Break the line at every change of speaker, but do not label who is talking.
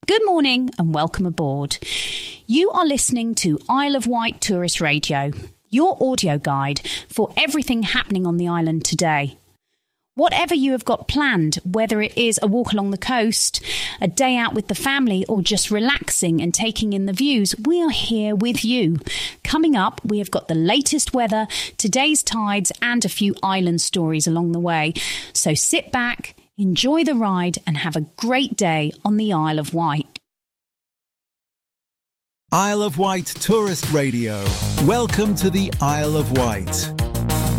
Good morning and welcome aboard. You are listening to Isle of Wight Tourist Radio, your audio guide for everything happening on the island today. Whatever you have got planned, whether it is a walk along the coast, a day out with the family, or just relaxing and taking in the views, we are here with you. Coming up, we have got the latest weather, today's tides, and a few island stories along the way. So sit back, enjoy the ride, and have a great day on the Isle of Wight.
Isle of Wight Tourist Radio. Welcome to the Isle of Wight.